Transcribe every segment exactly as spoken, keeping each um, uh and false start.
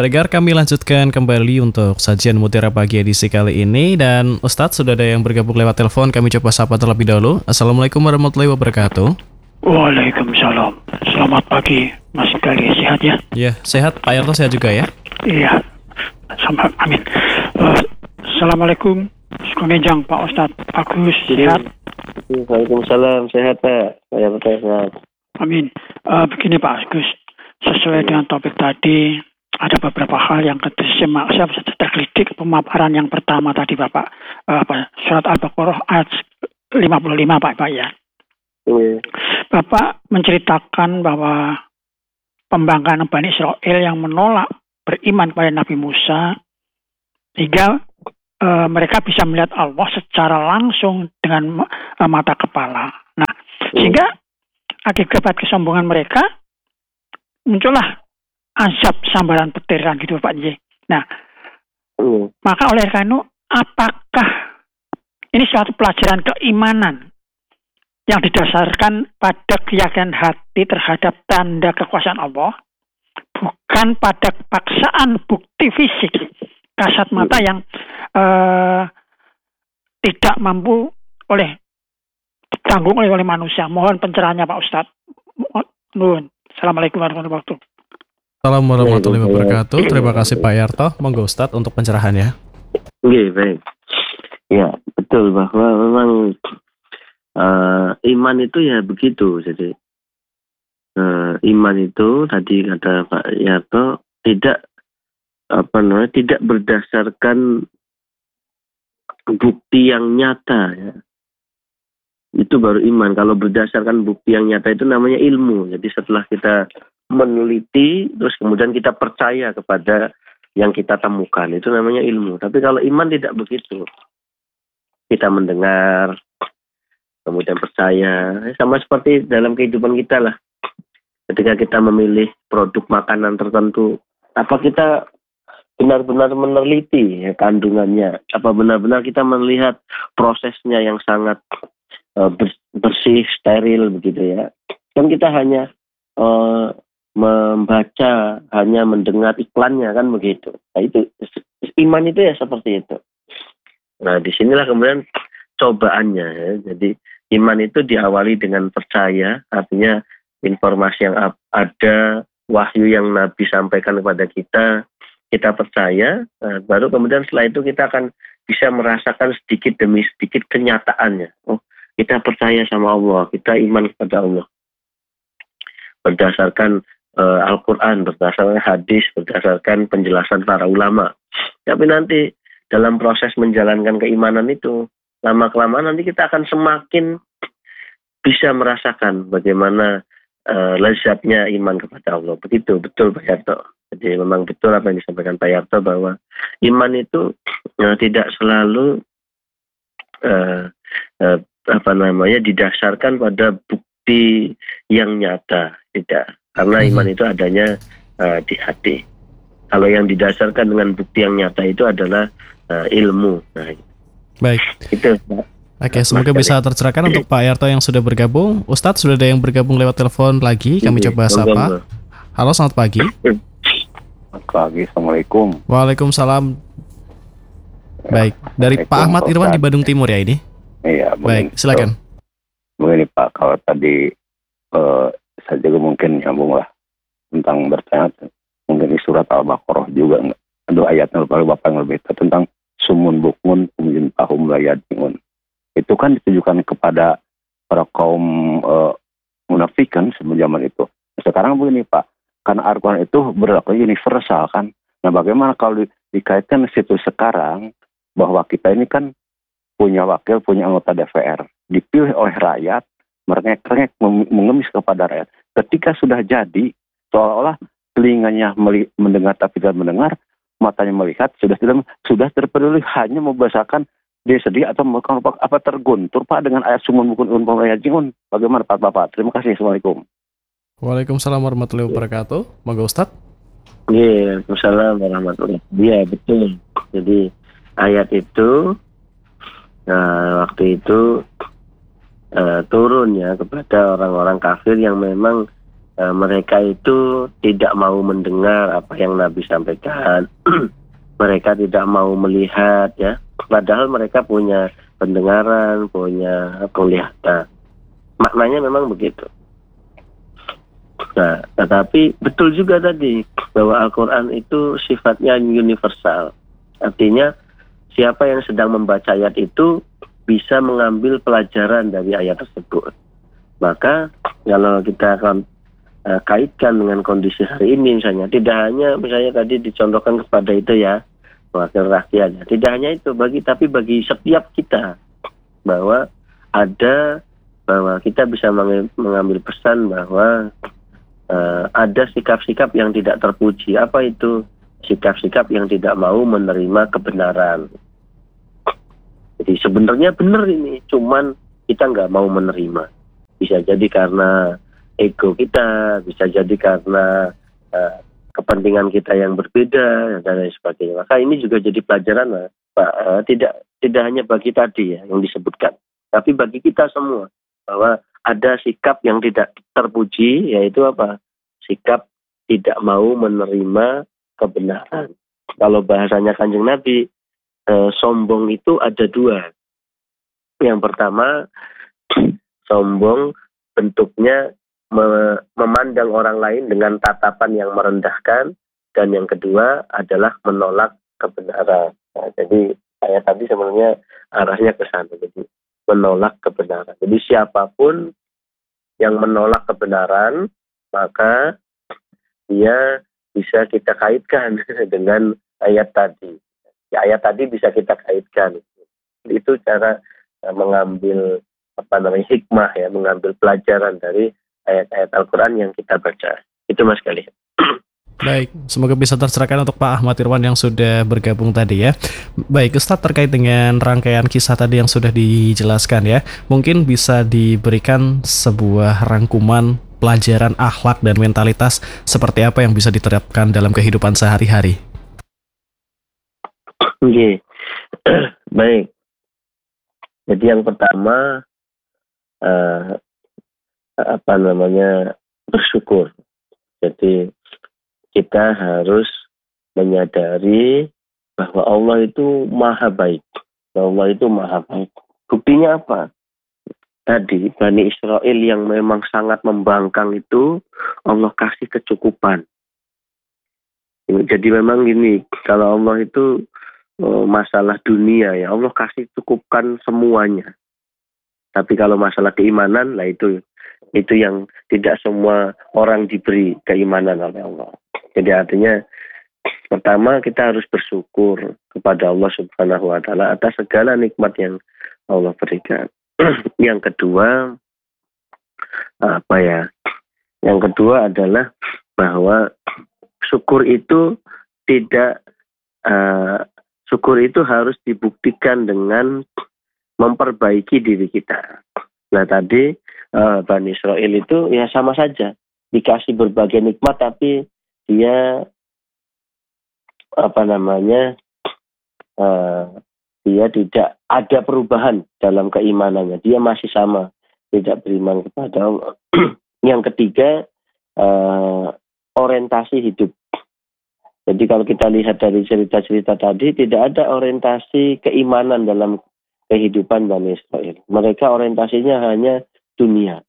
Pendengar, kami lanjutkan kembali untuk sajian Mutiara Pagi edisi kali ini. Dan Ustadz sudah ada yang bergabung lewat telepon. Kami coba sapa terlebih dahulu. Assalamualaikum warahmatullahi wabarakatuh. Waalaikumsalam. Selamat pagi Mas Gali, sehat ya? Ya, sehat. Pak Yarto sehat juga ya? Iya, sama, amin. uh, Assalamualaikum Sekongenjang Pak Ustadz Agus, sehat? Waalaikumsalam, sehat Pak. Saya sehat. Amin. uh, Begini Pak Agus, sesuai dengan topik tadi, ada beberapa hal yang kedisimak. Saya tergelitik pemaparan yang pertama tadi Bapak, uh, apa, surat Al-Baqarah ayat lima puluh lima Pak, Pak ya. Hmm. Bapak menceritakan bahwa pembangkangan Bani Israel yang menolak beriman kepada Nabi Musa hingga uh, mereka bisa melihat Allah secara langsung dengan uh, mata kepala. Nah, hmm. sehingga akibat kesombongan mereka muncullah azab sambaran petir kan gitu Pak J. Nah, hmm. maka oleh karena apakah ini suatu pelajaran keimanan yang didasarkan pada keyakinan hati terhadap tanda kekuasaan Allah, bukan pada paksaan bukti fisik kasat mata yang uh, tidak mampu oleh ditanggung oleh, oleh manusia. Mohon pencerahannya Pak Ustadz. Nuhun. Assalamualaikum warahmatullahi wabarakatuh. Assalamualaikum warahmatullahi wabarakatuh. Terima kasih Pak Yarto. Monggo Ustadz untuk pencerahannya. Oke, baik. Ya, betul bahwa memang uh, iman itu ya begitu. Jadi uh, iman itu tadi kata Pak Yarto tidak apa namanya tidak berdasarkan bukti yang nyata ya. Itu baru iman. Kalau berdasarkan bukti yang nyata itu namanya ilmu. Jadi setelah kita meneliti, terus kemudian kita percaya kepada yang kita temukan, itu namanya ilmu. Tapi kalau iman tidak begitu. Kita mendengar, kemudian percaya. Sama seperti dalam kehidupan kita lah. Ketika kita memilih produk makanan tertentu, apa kita benar-benar meneliti ya, kandungannya? Apa benar-benar kita melihat prosesnya yang sangat uh, bersih, steril begitu ya? Kan kita hanya uh, membaca, hanya mendengar iklannya kan begitu. Nah itu iman itu ya seperti itu. Nah disinilah kemudian cobaannya ya. Jadi iman itu diawali dengan percaya, artinya informasi yang ada, wahyu yang Nabi sampaikan kepada kita, kita percaya. Nah, baru kemudian setelah itu kita akan bisa merasakan sedikit demi sedikit kenyataannya. Oh kita percaya sama Allah, kita iman kepada Allah berdasarkan Uh, Al-Quran, berdasarkan hadis, berdasarkan penjelasan para ulama. Tapi nanti dalam proses menjalankan keimanan itu, lama-kelamaan nanti kita akan semakin bisa merasakan bagaimana uh, lezatnya iman kepada Allah. Begitu, betul Pak Yarto. Jadi memang betul apa yang disampaikan Pak Yarto bahwa iman itu uh, tidak selalu uh, uh, apa namanya didasarkan pada bukti yang nyata, tidak. Karena iman itu adanya uh, di hati. Kalau yang didasarkan dengan bukti yang nyata itu adalah uh, ilmu. Nah, baik. Itu. Oke, semoga bisa tercerahkan untuk Pak Yarto yang sudah bergabung. Ustadz sudah ada yang bergabung lewat telepon lagi. Kami coba sapa. Halo, selamat pagi. Selamat pagi, Assalamualaikum. Waalaikumsalam. Baik, dari Pak Ahmad Irwan di Bandung Timur ya ini. Iya. Baik, silakan. Begini Pak, kalau tadi uh, saya juga mungkin nyambung lah tentang bertanya mungkin di surat Al-Baqarah juga ada ayatnya kalau Bapak yang lebih tahu tentang sumun bukmun umjin tahum layadingun. Itu kan ditujukan kepada para kaum uh, munafikan sebelum zaman itu. Sekarang begini Pak, karena Al-Quran itu berlaku universal kan. Nah bagaimana kalau di, dikaitkan situ sekarang bahwa kita ini kan punya wakil, punya anggota D P R, dipilih oleh rakyat, merengek-rengek mengemis kepada rakyat. Ketika sudah jadi, seolah-olah telinganya mendengar tapi tidak mendengar, matanya melihat sudah tidak sudah terpeduli hanya membahasakan dia sedih atau apa terguntur Pak dengan ayat sumun bukun unpam ayat jingun. Bagaimana Pak Bapak? Terima kasih. Assalamualaikum. Waalaikumsalam warahmatullahi wabarakatuh. Monggo Ustadz. Iya, Waalaikumsalam warahmatullahi wabarakatuh. Iya betul. Jadi ayat itu nah, waktu itu Uh, turun ya kepada orang-orang kafir yang memang uh, mereka itu tidak mau mendengar apa yang Nabi sampaikan. Mereka tidak mau melihat, ya, padahal mereka punya pendengaran, punya penglihatan. Maknanya memang begitu. Nah, tetapi betul juga tadi bahwa Al-Quran itu sifatnya universal. Artinya siapa yang sedang membaca ayat itu bisa mengambil pelajaran dari ayat tersebut. Maka kalau kita akan uh, kaitkan dengan kondisi hari ini misalnya, tidak hanya misalnya tadi dicontohkan kepada itu ya, wakil rakyat. Tidak hanya itu, bagi tapi bagi setiap kita bahwa ada bahwa kita bisa mengambil pesan bahwa uh, ada sikap-sikap yang tidak terpuji. Apa itu? Sikap-sikap yang tidak mau menerima kebenaran. Jadi sebenarnya benar ini, cuman kita nggak mau menerima. Bisa jadi karena ego kita, bisa jadi karena uh, kepentingan kita yang berbeda dan lain sebagainya. Maka ini juga jadi pelajaran, Pak. Uh, tidak tidak hanya bagi tadi ya yang disebutkan, tapi bagi kita semua bahwa ada sikap yang tidak terpuji, yaitu apa? Sikap tidak mau menerima kebenaran. Kalau bahasanya Kanjeng Nabi, eh, sombong itu ada dua. Yang pertama, sombong bentuknya me- memandang orang lain dengan tatapan yang merendahkan, dan yang kedua adalah menolak kebenaran. Nah, jadi saya tadi sebenarnya arahnya ke sana, jadi menolak kebenaran. Jadi siapapun yang menolak kebenaran, maka dia bisa kita kaitkan dengan ayat tadi. Ya, ayat tadi bisa kita kaitkan. Itu cara uh, mengambil apa namanya hikmah ya, mengambil pelajaran dari ayat-ayat Al-Quran yang kita baca. Itu Mas Kali. Baik, semoga bisa tercerahkan untuk Pak Ahmad Irwan yang sudah bergabung tadi ya. Baik, Ustadz, terkait dengan rangkaian kisah tadi yang sudah dijelaskan ya, mungkin bisa diberikan sebuah rangkuman pelajaran akhlak dan mentalitas seperti apa yang bisa diterapkan dalam kehidupan sehari-hari. Oke, baik. Jadi yang pertama uh, apa namanya bersyukur. Jadi kita harus menyadari bahwa Allah itu maha baik. Allah itu maha baik. Buktinya apa? Tadi Bani Israel yang memang sangat membangkang itu Allah kasih kecukupan. Jadi memang gini, kalau Allah itu oh, masalah dunia ya Allah kasih cukupkan semuanya. Tapi kalau masalah keimanan, lah itu itu yang tidak semua orang diberi keimanan oleh Allah. Jadi artinya pertama kita harus bersyukur kepada Allah Subhanahu wa taala atas segala nikmat yang Allah berikan. Yang kedua apa ya? Yang kedua adalah bahwa syukur itu tidak uh, syukur itu harus dibuktikan dengan memperbaiki diri kita. Nah tadi uh, Bani Israel itu ya sama saja dikasih berbagai nikmat tapi dia apa namanya uh, dia tidak ada perubahan dalam keimanannya. Dia masih sama, tidak beriman kepada Allah. Yang ketiga, uh, orientasi hidup. Jadi kalau kita lihat dari cerita-cerita tadi, tidak ada orientasi keimanan dalam kehidupan Bani Israel. Mereka orientasinya hanya dunia.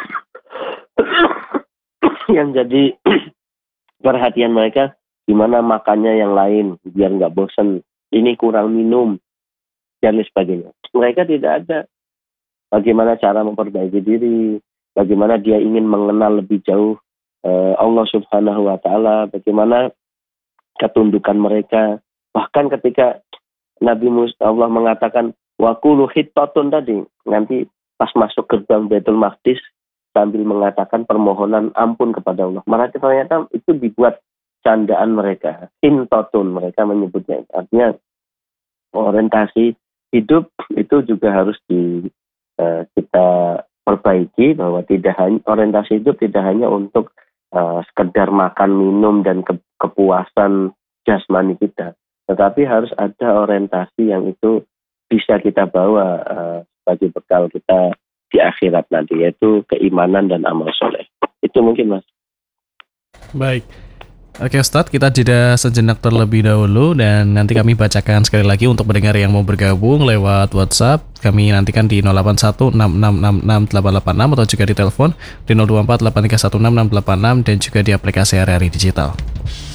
Yang jadi perhatian mereka, gimana makannya yang lain, biar nggak bosan. Ini kurang minum, dan lain sebagainya. Mereka tidak ada bagaimana cara memperbaiki diri, bagaimana dia ingin mengenal lebih jauh uh, Allah Subhanahu wa taala, bagaimana ketundukan mereka. Bahkan ketika Nabi Musa Allah mengatakan wa qulu hittatun tadi, nanti pas masuk gerbang Baitul Maqdis sambil mengatakan permohonan ampun kepada Allah. Mereka ternyata itu dibuat candaan mereka. Hintatun mereka menyebutnya. Artinya orientasi hidup itu juga harus di uh, kita perbaiki, bahwa tidak hanya orientasi hidup tidak hanya untuk uh, sekedar makan minum dan ke, kepuasan jasmani kita, tetapi harus ada orientasi yang itu bisa kita bawa uh, sebagai bekal kita di akhirat nanti, yaitu keimanan dan amal soleh. Itu mungkin Mas. Baik. Oke Ustadz, kita jeda sejenak terlebih dahulu dan nanti kami bacakan sekali lagi untuk pendengar yang mau bergabung lewat WhatsApp. Kami nantikan di nol delapan satu enam enam enam enam delapan delapan enam atau juga di telepon di nol dua empat delapan tiga satu enam enam delapan enam dan juga di aplikasi R R I Digital.